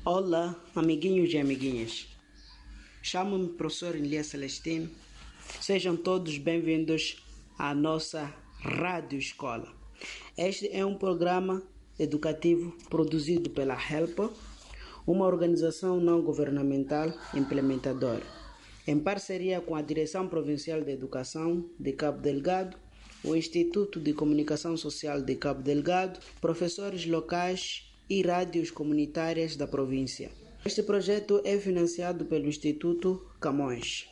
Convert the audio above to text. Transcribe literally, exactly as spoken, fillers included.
Olá, amiguinhos e amiguinhas. Chamo-me professor Elia Celestino. Sejam todos bem-vindos à nossa Rádio Escola. Este é um programa educativo produzido pela HELP, uma organização não governamental implementadora, em parceria com a Direção Provincial de Educação de Cabo Delgado, o Instituto de Comunicação Social de Cabo Delgado, professores locais e rádios comunitárias da província. Este projeto é financiado pelo Instituto Camões.